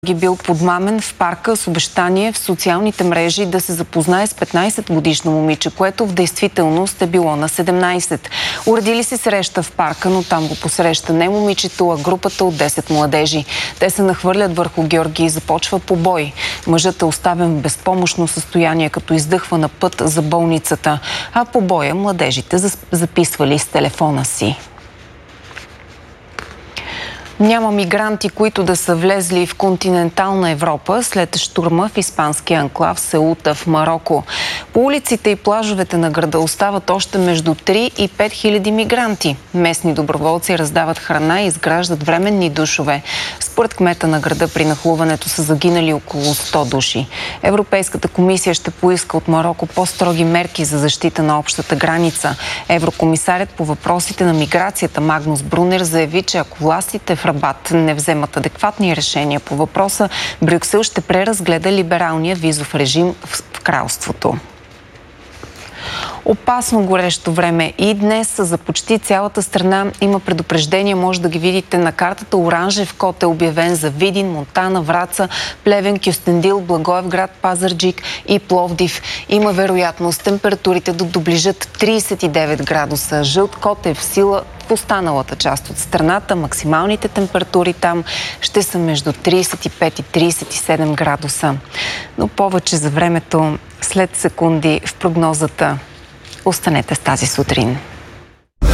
Бил подмамен в парка с обещание в социалните мрежи да се запознае с 15-годишно момиче, което в действителност е било на 17. Уредили се среща в парка, но там го посреща не момичето, а групата от 10 младежи. Те се нахвърлят върху Георги и започва побой. Мъжът е оставен в безпомощно състояние, като издъхва на път за болницата, а по боя младежите записвали с телефона си. Няма мигранти, които да са влезли в континентална Европа след щурма в испанския анклав Сеута в Мароко. По улиците и плажовете на града остават още между 3 и 5 хиляди мигранти. Местни доброволци раздават храна и изграждат временни душове. Според кмета на града при нахлуването са загинали около 100 души. Европейската комисия ще поиска от Мароко по-строги мерки за защита на общата граница. Еврокомисарят по въпросите на миграцията Магнус Брунер заяви, че ако властите в Рабат не вземат адекватни решения по въпроса, Брюксел ще преразгледа либералния визов режим в кралството. Опасно горещо време и днес за почти цялата страна има предупреждения. Може да ги видите на картата. Оранжев код е обявен за Видин, Монтана, Враца, Плевен, Кюстендил, Благоевград, Пазарджик и Пловдив. Има вероятност температурите да доближат 39 градуса. Жълт код е в сила в останалата част от страната. Максималните температури там ще са между 35 и 37 градуса. Но повече за времето след секунди в прогнозата. Останете с тази сутрин.